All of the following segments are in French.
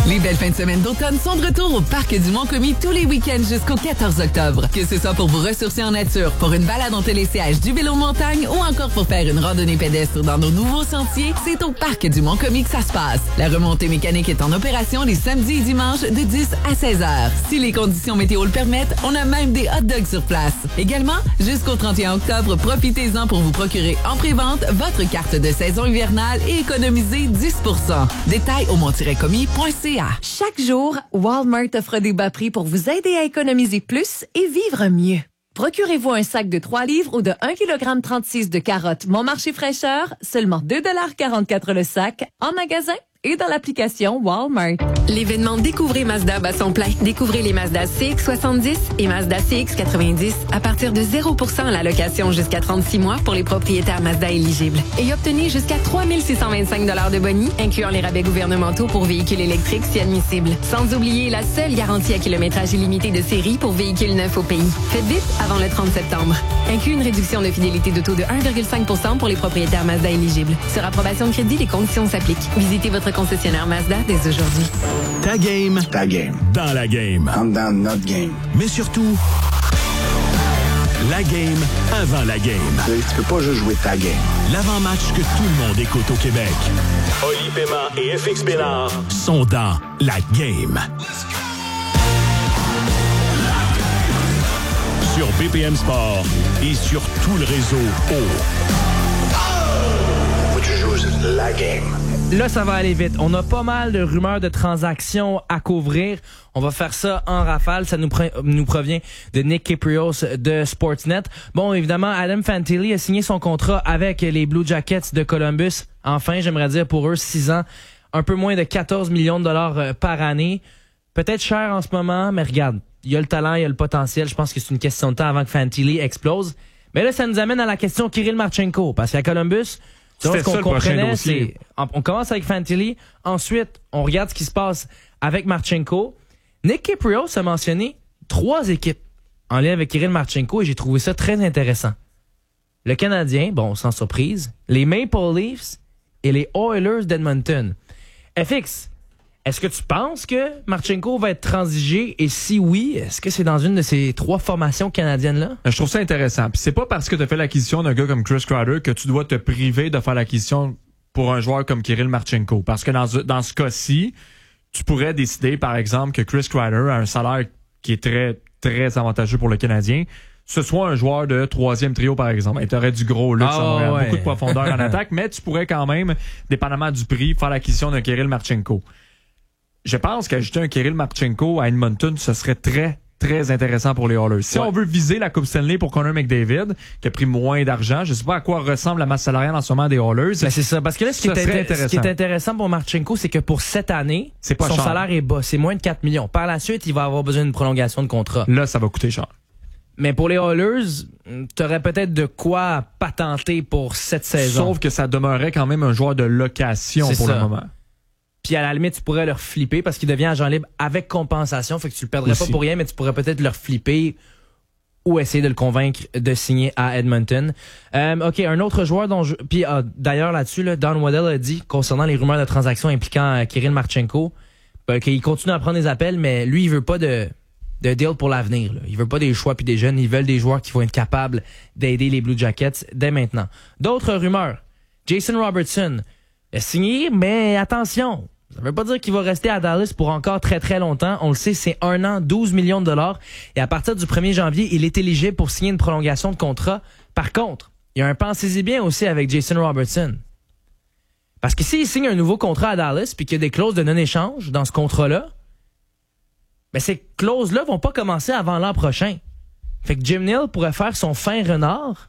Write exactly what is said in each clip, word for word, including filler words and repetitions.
Les belles fins de semaine d'automne sont de retour au Parc du Mont-Commis tous les week-ends jusqu'au quatorze octobre. Que ce soit pour vous ressourcer en nature, pour une balade en télésiège, du vélo montagne ou encore pour faire une randonnée pédestre dans nos nouveaux sentiers, c'est au Parc du Mont-Commis que ça se passe. La remontée mécanique est en opération les samedis et dimanches de dix à seize heures. Si les conditions météo le permettent, on a même des hot dogs sur place. Également, jusqu'au trente et un octobre, profitez-en pour vous procurer en pré-vente votre carte de saison hivernale et économiser dix pour cent. Détails au mont tiret commis point c a. Chaque jour, Walmart offre des bas prix pour vous aider à économiser plus et vivre mieux. Procurez-vous un sac de trois livres ou de un virgule trente-six kilogrammes de carottes Mon Marché fraîcheur, seulement deux virgule quarante-quatre dollars le sac, en magasin et dans l'application Walmart. L'événement Découvrez Mazda bat son plein. Découvrez les Mazda C X soixante-dix et Mazda C X quatre-vingt-dix à partir de zéro pour cent à la location jusqu'à trente-six mois pour les propriétaires Mazda éligibles. Et obtenez jusqu'à trois mille six cent vingt-cinq dollars de boni, incluant les rabais gouvernementaux pour véhicules électriques si admissibles. Sans oublier la seule garantie à kilométrage illimité de série pour véhicules neufs au pays. Faites vite avant le trente septembre. Inclut une réduction de fidélité de taux de un virgule cinq pour cent pour les propriétaires Mazda éligibles. Sur approbation de crédit, les conditions s'appliquent. Visitez votre concessionnaire Mazda dès aujourd'hui. Ta game. Ta game. Dans la game. I'm dans notre game. Mais surtout, la game avant la game. Tu sais, tu peux pas juste jouer ta game. L'avant-match que tout le monde écoute au Québec. Oli Paiement et F X Bénard sont dans la game. Sur B P M Sport et sur tout le réseau O. Faut que tu joues la game. Là, ça va aller vite. On a pas mal de rumeurs de transactions à couvrir. On va faire ça en rafale. Ça nous, pre- nous provient de Nick Kyprios de Sportsnet. Bon, évidemment, Adam Fantilli a signé son contrat avec les Blue Jackets de Columbus. Enfin, j'aimerais dire pour eux, six ans, un peu moins de quatorze millions de dollars par année. Peut-être cher en ce moment, mais regarde, il y a le talent, il y a le potentiel. Je pense que c'est une question de temps avant que Fantilli explose. Mais là, ça nous amène à la question Kirill Marchenko. Parce qu'à Columbus, tu vois, ce qu'on comprenait, c'est... On commence avec Fantilli. Ensuite, on regarde ce qui se passe avec Marchenko. Nick Kyprios a mentionné trois équipes en lien avec Kirill Marchenko et j'ai trouvé ça très intéressant. Le Canadien, bon, sans surprise. Les Maple Leafs et les Oilers d'Edmonton. F X, est-ce que tu penses que Marchenko va être transigé? Et si oui, est-ce que c'est dans une de ces trois formations canadiennes-là? Je trouve ça intéressant. Puis c'est pas parce que tu as fait l'acquisition d'un gars comme Chris Kreider que tu dois te priver de faire l'acquisition pour un joueur comme Kirill Marchenko. Parce que dans, dans ce cas-ci, tu pourrais décider, par exemple, que Chris Kreider a un salaire qui est très, très avantageux pour le Canadien. Ce soit un joueur de troisième trio, par exemple. Et tu aurais du gros luxe ah, à Montréal, ouais. beaucoup de profondeur en attaque, mais tu pourrais quand même, dépendamment du prix, faire l'acquisition d'un Kirill Marchenko. Je pense qu'ajouter un Kirill Marchenko à Edmonton, ce serait très, très intéressant pour les Oilers. Si ouais. on veut viser la Coupe Stanley pour Connor McDavid, qui a pris moins d'argent, je sais pas à quoi ressemble la masse salariale en ce moment des Oilers. Ben c'est ça. Parce que là, ce qui, est, intér- ce qui est intéressant pour Marchenko, c'est que pour cette année, c'est pas son cher. salaire est bas. C'est moins de quatre millions. Par la suite, il va avoir besoin d'une prolongation de contrat. Là, ça va coûter cher. Mais pour les Oilers, t'aurais peut-être de quoi patenter pour cette saison. Sauf que ça demeurait quand même un joueur de location c'est pour ça. le moment. Puis à la limite, tu pourrais leur flipper parce qu'il devient agent libre avec compensation. Fait que tu le perdrais Aussi. pas pour rien, mais tu pourrais peut-être leur flipper ou essayer de le convaincre de signer à Edmonton. Euh, OK, un autre joueur dont je... Puis euh, d'ailleurs là-dessus, là, Don Waddell a dit, concernant les rumeurs de transactions impliquant euh, Kirill Marchenko, euh, qu'il continue à prendre des appels, mais lui, il veut pas de, de deal pour l'avenir. Là. Il veut pas des choix puis des jeunes. Ils veulent des joueurs qui vont être capables d'aider les Blue Jackets dès maintenant. D'autres rumeurs. Jason Robertson a signé, mais attention, ça veut pas dire qu'il va rester à Dallas pour encore très très longtemps. On le sait, c'est un an, douze millions de dollars. Et à partir du premier janvier, il est éligible pour signer une prolongation de contrat. Par contre, il y a un pensez-y bien aussi avec Jason Robertson. Parce que s'il signe un nouveau contrat à Dallas puis qu'il y a des clauses de non-échange dans ce contrat-là, ben ces clauses-là vont pas commencer avant l'an prochain. Fait que Jim Neal pourrait faire son fin renard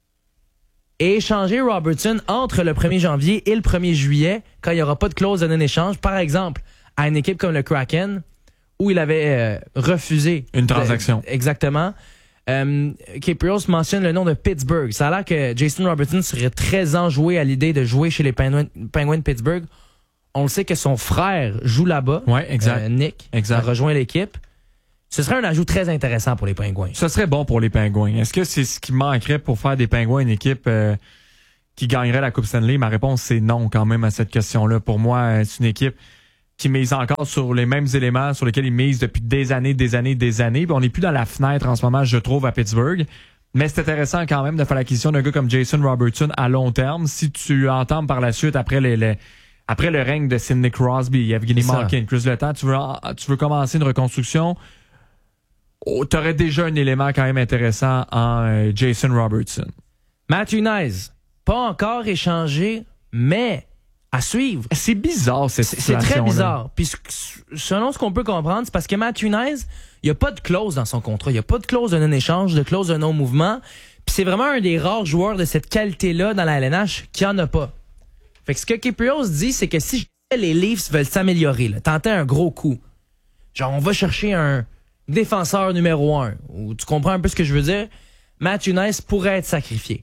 et échanger Robertson entre le premier janvier et le premier juillet quand il n'y aura pas de clause de non-échange, par exemple, à une équipe comme le Kraken, où il avait euh, refusé... Une transaction. De, exactement. Euh, Kyprios mentionne le nom de Pittsburgh. Ça a l'air que Jason Robertson serait très enjoué à l'idée de jouer chez les Penguins, Penguins de Pittsburgh. On le sait que son frère joue là-bas. Oui, exact. Euh, Nick exact. a rejoint l'équipe. Ce serait un ajout très intéressant pour les Pingouins. Ce serait bon pour les Pingouins. Est-ce que c'est ce qui manquerait pour faire des Pingouins une équipe euh, qui gagnerait la Coupe Stanley? Ma réponse, c'est non quand même à cette question-là. Pour moi, c'est une équipe qui mise encore sur les mêmes éléments sur lesquels il mise depuis des années, des années, des années. Puis on n'est plus dans la fenêtre en ce moment, je trouve, à Pittsburgh. Mais c'est intéressant quand même de faire l'acquisition d'un gars comme Jason Robertson à long terme. Si tu entends par la suite, après les, les après le règne de Sidney Crosby, Evgeny Malkin, Chris Letang, tu veux, tu veux commencer une reconstruction, oh, tu aurais déjà un élément quand même intéressant en euh, Jason Robertson. Matthew Nyes, pas encore échangé, mais à suivre. C'est bizarre, cette c'est, situation. C'est très bizarre. Puis selon ce qu'on peut comprendre, c'est parce que Matthew Nyes, il n'y a pas de clause dans son contrat. Il n'y a pas de clause de non-échange, de clause de non-mouvement. Puis c'est vraiment un des rares joueurs de cette qualité-là dans la L N H qui en a pas. Fait que ce que Kypreos dit, c'est que si les Leafs veulent s'améliorer, là, tenter un gros coup, genre on va chercher un défenseur numéro un, ou tu comprends un peu ce que je veux dire, Matthew Nyes pourrait être sacrifié.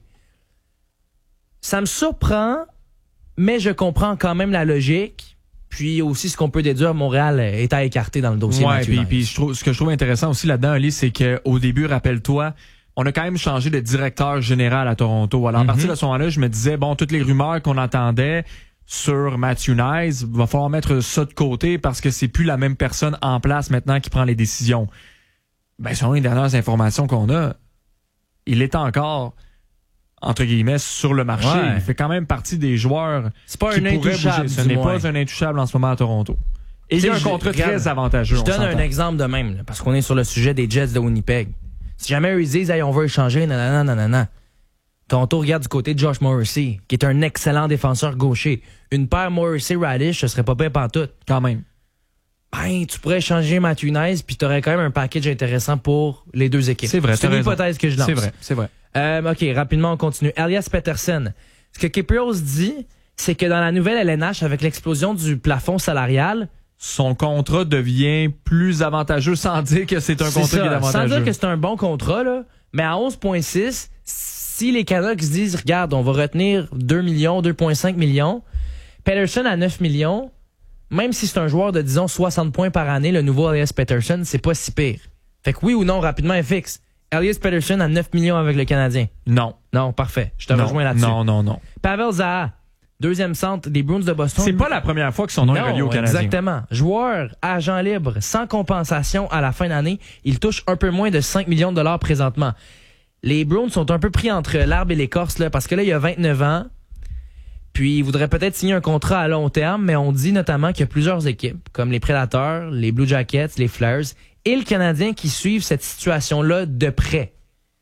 Ça me surprend, mais je comprends quand même la logique. Puis aussi, ce qu'on peut déduire, Montréal est à écarter dans le dossier. Ouais, puis, puis je trouve, ce que je trouve intéressant aussi là-dedans, Ali, c'est qu'au début, rappelle-toi, on a quand même changé de directeur général à Toronto. Alors, mm-hmm. à partir de ce moment-là, je me disais, bon, toutes les rumeurs qu'on entendait sur Matthew Nyes, va falloir mettre ça de côté parce que c'est plus la même personne en place maintenant qui prend les décisions. Ben, selon les dernières informations qu'on a, il est encore, entre guillemets, sur le marché. Ouais. Il fait quand même partie des joueurs c'est pas qui un pourraient bouger. Ce n'est moins. pas un intouchable en ce moment à Toronto. Et il y a un contrat je, très regarde, avantageux. Je donne un exemple de même, là, parce qu'on est sur le sujet des Jets de Winnipeg. Si jamais eux ils disent, hey, on veut échanger, nanana, nanana. Toronto regarde du côté de Josh Morrissey, qui est un excellent défenseur gaucher. Une paire Morrissey-Radish, ce serait pas pire pantoute. Quand même. Ben, tu pourrais échanger Matthew Nyes, puis tu aurais quand même un package intéressant pour les deux équipes. C'est vrai, c'est une hypothèse que je lance. C'est vrai, c'est vrai. Euh, OK, rapidement, on continue. Elias Pettersson. Ce que Kypreos dit, c'est que dans la nouvelle L N H, avec l'explosion du plafond salarial, son contrat devient plus avantageux sans dire que c'est un c'est contrat ça, qui est avantageux. Sans dire que c'est un bon contrat, là, mais à onze virgule six, si les Canucks disent, regarde, on va retenir deux millions, deux virgule cinq millions, Pettersson à neuf millions, même si c'est un joueur de, disons, soixante points par année, le nouveau Elias Pettersson, c'est pas si pire. Fait que oui ou non, rapidement, F X. Elias Pettersson à neuf millions avec le Canadien. Non. Non, parfait. Je te non, rejoins là-dessus. Non, non, non. Pavel Zaha, deuxième centre des Bruins de Boston. C'est pas la première fois que son nom non, est relié au Canadien. Exactement. Joueur, agent libre, sans compensation à la fin d'année, il touche un peu moins de cinq millions de dollars présentement. Les Bruins sont un peu pris entre l'arbre et l'écorce, là, parce que là, il y a vingt-neuf ans. Puis, il voudrait peut-être signer un contrat à long terme, mais on dit notamment qu'il y a plusieurs équipes, comme les Predators, les Blue Jackets, les Flyers et le Canadien qui suivent cette situation-là de près.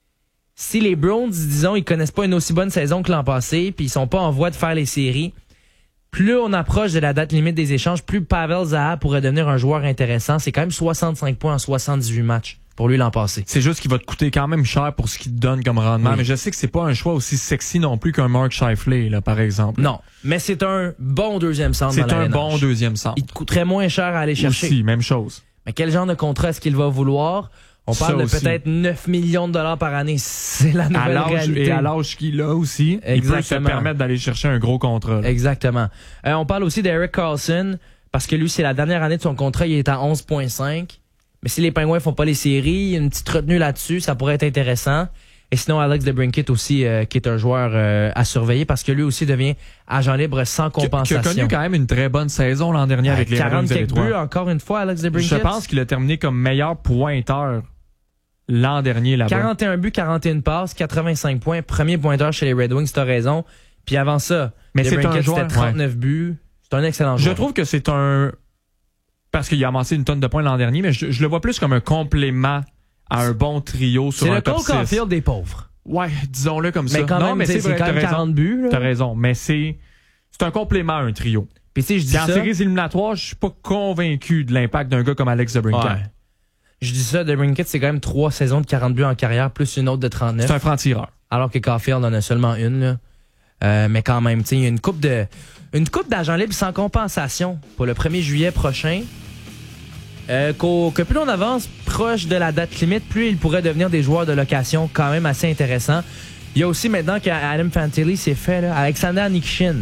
Si les Browns, disons, ils connaissent pas une aussi bonne saison que l'an passé, puis ils sont pas en voie de faire les séries, plus on approche de la date limite des échanges, plus Pavel Zaha pourrait devenir un joueur intéressant. C'est quand même soixante-cinq points en soixante-dix-huit matchs pour lui l'an passé. C'est juste qu'il va te coûter quand même cher pour ce qu'il te donne comme rendement. Oui. Mais je sais que c'est pas un choix aussi sexy non plus qu'un Mark Scheifele, là, par exemple. Non, mais c'est un bon deuxième centre. C'est dans la un N H. bon deuxième centre. Il te coûterait moins cher à aller chercher. Aussi, même chose. Mais quel genre de contrat est-ce qu'il va vouloir? On parle Ça de aussi. peut-être neuf millions de dollars par année. C'est la nouvelle À l'âge, réalité. et à l'âge qu'il a aussi, Exactement. il peut se permettre d'aller chercher un gros contrat. Là. Exactement. Euh, on parle aussi d'Eric Carlson, parce que lui, c'est la dernière année de son contrat, il est à onze virgule cinq. Mais si les Penguins font pas les séries, il y a une petite retenue là-dessus, ça pourrait être intéressant. Et sinon, Alex DeBrincat aussi, euh, qui est un joueur euh, à surveiller, parce que lui aussi devient agent libre sans compensation. Qui a connu quand même une très bonne saison l'an dernier avec les Bruins de quarante buts, encore une fois, Alex DeBrincat. Je pense qu'il a terminé comme meilleur pointeur l'an dernier là-bas. quarante et un buts, quarante et une passes, quatre-vingt-cinq points, premier pointeur chez les Red Wings, t'as raison. Puis avant ça, mais c'est un joueur, c'était trente-neuf ouais. buts. C'est un excellent joueur. Je trouve que c'est un... Parce qu'il a amassé une tonne de points l'an dernier, mais je, je le vois plus comme un complément à un bon trio sur c'est un top six. C'est le Cole Caulfield des pauvres. Ouais, disons-le comme mais ça. Quand non, même, mais c'est, c'est vrai, quand même t'as quarante raison. buts. Là. T'as raison, mais c'est c'est un complément à un trio. Puis tu sais, je dis en ça. séries éliminatoires, je suis pas convaincu de l'impact d'un gars comme Alex DeBrincat. Ouais. Je dis ça, DeBrincat, c'est quand même trois saisons de quarante buts en carrière, plus une autre de trente-neuf. C'est un franc-tireur. Alors que Caulfield en a seulement une, là. Euh, mais quand même, tu sais, il y a une coupe de, une coupe d'agents libres sans compensation pour le premier juillet prochain. Euh, que plus on avance proche de la date limite, plus ils pourraient devenir des joueurs de location quand même assez intéressants. Il y a aussi maintenant qu'Adam Fantilli s'est fait, là, Alexander Nikitin.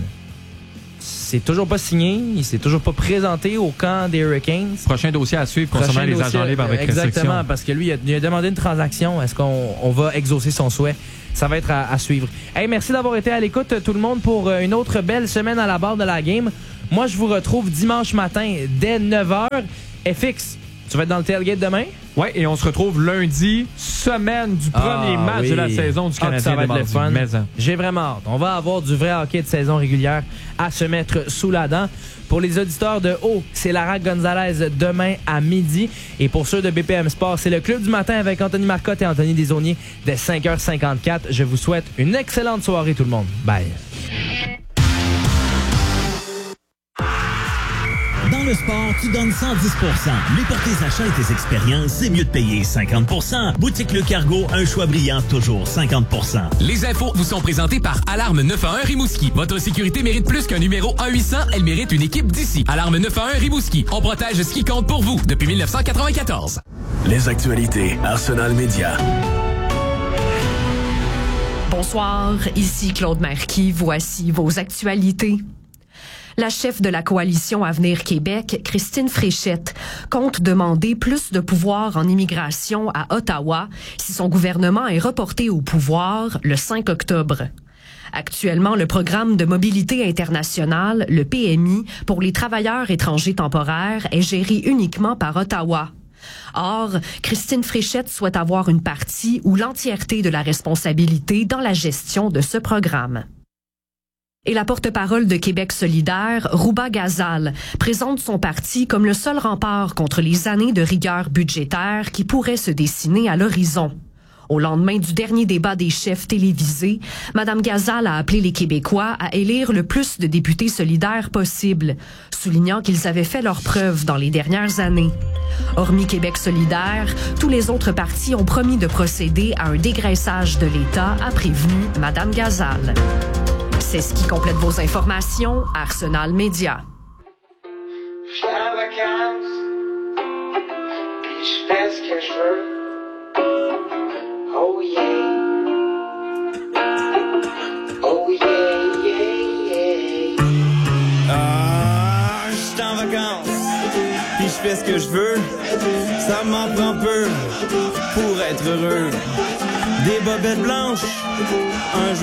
C'est toujours pas signé, il s'est toujours pas présenté au camp des Hurricanes. Prochain dossier à suivre concernant les agents libres avec Exactement, restriction. parce que lui, il a, il a demandé une transaction. Est-ce qu'on on va exaucer son souhait? Ça va être à, à suivre. Hey, merci d'avoir été à l'écoute, tout le monde, pour une autre belle semaine à la barre de la game. Moi, je vous retrouve dimanche matin dès neuf heures. F X, tu vas être dans le tailgate demain? Ouais, et on se retrouve lundi, semaine du premier ah, match oui. de la saison du ah, Canadien. Ça va de être le fun. Maison. J'ai vraiment hâte. On va avoir du vrai hockey de saison régulière à se mettre sous la dent. Pour les auditeurs de haut, c'est Lara Gonzalez demain à midi. Et pour ceux de B P M Sport, c'est le Club du matin avec Anthony Marcotte et Anthony Desaulniers dès cinq heures cinquante-quatre. Je vous souhaite une excellente soirée tout le monde. Bye. Dans le sport, tu donnes cent dix pour cent. Mais pour tes achats et tes expériences, c'est mieux de payer cinquante pour cent. Boutique Le Cargo, un choix brillant, toujours cinquante pour cent. Les infos vous sont présentées par Alarme neuf un un Rimouski. Votre sécurité mérite plus qu'un numéro un huit cents, elle mérite une équipe d'ici. Alarme neuf un un Rimouski. On protège ce qui compte pour vous depuis dix-neuf cent quatre-vingt-quatorze. Les actualités Arsenal Média. Bonsoir, ici Claude Marquis. Voici vos actualités. La chef de la coalition Avenir Québec, Christine Fréchette, compte demander plus de pouvoir en immigration à Ottawa si son gouvernement est reporté au pouvoir le cinq octobre. Actuellement, le programme de mobilité internationale, le P M I, pour les travailleurs étrangers temporaires est géré uniquement par Ottawa. Or, Christine Fréchette souhaite avoir une partie ou l'entièreté de la responsabilité dans la gestion de ce programme. Et la porte-parole de Québec solidaire, Rouba Ghazal, présente son parti comme le seul rempart contre les années de rigueur budgétaire qui pourraient se dessiner à l'horizon. Au lendemain du dernier débat des chefs télévisé, Mme Ghazal a appelé les Québécois à élire le plus de députés solidaires possible, soulignant qu'ils avaient fait leurs preuves dans les dernières années. Hormis Québec solidaire, tous les autres partis ont promis de procéder à un dégraissage de l'État, a prévenu Mme Ghazal. C'est ce qui complète vos informations. Arsenal Média. Je suis en vacances, puis je fais ce que je veux. Oh yeah. Oh yeah, yeah, yeah. Ah, je suis en vacances, puis je fais ce que je veux. Ça m'en prend peu pour être heureux. Des bobettes blanches, un jour.